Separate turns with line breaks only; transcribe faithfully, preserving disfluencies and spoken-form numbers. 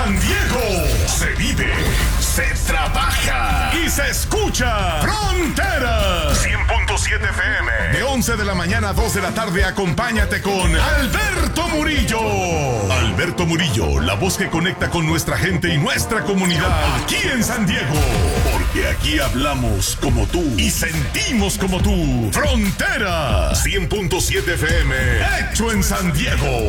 San Diego se vive, se trabaja y se escucha. Fronteras cien punto siete F M. De once de la mañana a dos de la tarde, acompáñate con Alberto Murillo. Alberto Murillo, la voz que conecta con nuestra gente y nuestra comunidad aquí en San Diego. Porque aquí hablamos como tú y sentimos como tú. Fronteras cien punto siete F M, hecho en San Diego.